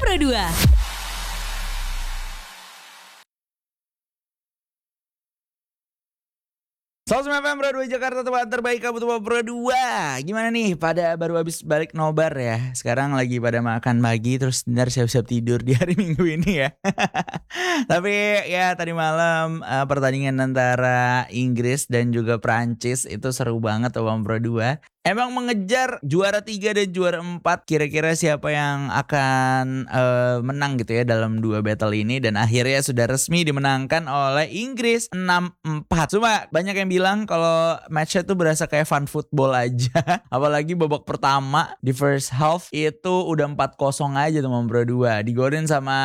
Pro 2. Sosmed FM Pro 2 Jakarta, tempat terbaik kamu tuh Pro 2. Gimana nih, pada baru habis balik nobar ya. Sekarang lagi pada makan pagi, terus ntar siap-siap tidur di hari Minggu ini ya. Tapi ya tadi malam pertandingan antara Inggris dan juga Prancis itu seru banget tuh Pro 2. Emang mengejar juara 3 dan juara 4. Kira-kira siapa yang akan menang gitu ya dalam dua battle ini. Dan akhirnya sudah resmi dimenangkan oleh Inggris 6-4. Cuma banyak yang bilang kalau matchnya tuh berasa kayak fun football aja. Apalagi babak pertama di first half itu udah 4-0 aja tuh Pro 2. Digodain sama